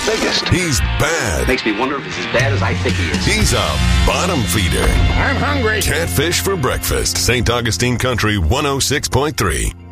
biggest. He's bad. Makes me wonder if he's as bad as I think he is. He's a bottom feeder. I'm hungry. Catfish for breakfast. St. Augustine Country 106.3.